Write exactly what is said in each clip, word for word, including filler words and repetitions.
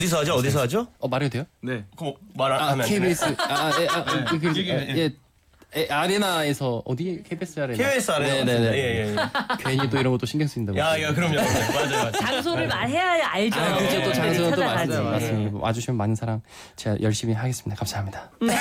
어디서 하죠? 어디서 하죠? 어 말해도 돼요? 네. 그럼 말 아, 안 하면 케이비에스 아, 예, 아, 그, 그, 얘기, 예, 예, 예, 아레나에서 어디 케이비에스 아레나? 케이비에스 아레나. 네네네. 예, 예, 예. 괜히 또 이런 것도 신경 쓰인다고. 야, 야, 그럼요. 맞아요, 맞아요. 장소를 말해야 알죠. 아, 그렇죠. 또 네, 장소는 또 찾아가지. 맞습니다. 맞습니다. 와주시면 많은 사랑 제가 열심히 하겠습니다. 감사합니다. 우리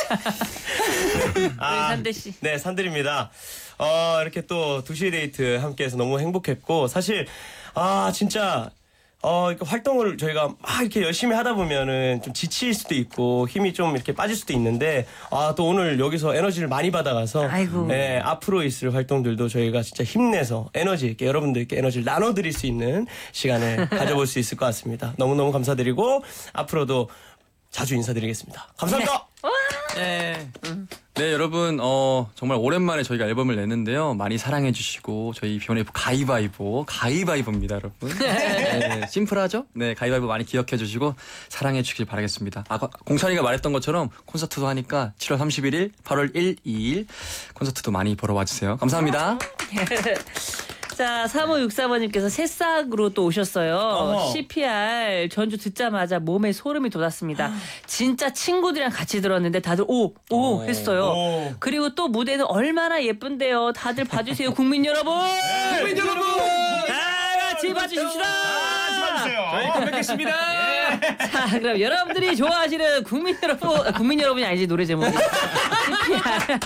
아, 산대 씨. 네, 산들입니다. 어, 이렇게 또 두 시의 데이트 함께해서 너무 행복했고, 사실, 아, 진짜, 어, 이렇게 활동을 저희가 막 이렇게 열심히 하다 보면은 좀 지칠 수도 있고, 힘이 좀 이렇게 빠질 수도 있는데, 아, 또 오늘 여기서 에너지를 많이 받아가서, 아이고. 네, 앞으로 있을 활동들도 저희가 진짜 힘내서 에너지 있게 여러분들께 에너지를 나눠드릴 수 있는 시간을 가져볼 수 있을 것 같습니다. 너무너무 감사드리고, 앞으로도 자주 인사드리겠습니다. 감사합니다! 네. 네, 여러분, 어, 정말 오랜만에 저희가 앨범을 냈는데요. 많이 사랑해주시고, 저희 비욘에이프 가위바위보, 가위바위보입니다, 여러분. 네, 심플하죠? 네, 가위바위보 많이 기억해주시고, 사랑해주길 바라겠습니다. 아, 공찬이가 말했던 것처럼 콘서트도 하니까 칠월 삼십일일, 팔월 일, 이일 콘서트도 많이 보러 와주세요. 감사합니다. 자, 삼오육사번님께서 새싹으로 또 오셨어요. 어머. 씨피알 전주 듣자마자 몸에 소름이 돋았습니다. 진짜 친구들이랑 같이 들었는데 다들 오, 오 했어요. 오. 그리고 또 무대는 얼마나 예쁜데요. 다들 봐주세요, 국민 여러분. 국민 여러분! 다 같이 봐주십시다. 저희 컴백했습니다. 자, 그럼 여러분들이 좋아하시는 국민 여러분, 아, 국민 여러분이 아니지 노래 제목이. 씨피알.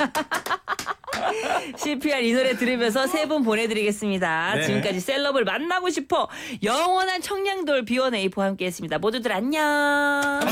씨피알 이 노래 들으면서 세 분 보내드리겠습니다. 네. 지금까지 셀럽을 만나고 싶어 영원한 청량돌 비원에이프와 함께했습니다. 모두들 안녕.